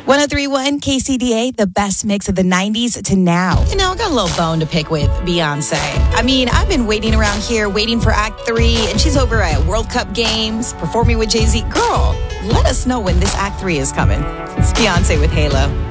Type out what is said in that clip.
103.1 KCDA, the best mix of the 90s to now. You know, I got a little bone to pick with Beyonce. I mean, I've been waiting around here, waiting for Act 3, and she's over at World Cup games, performing with Jay-Z. Girl, let us know when this Act 3 is coming. It's Beyonce with Halo.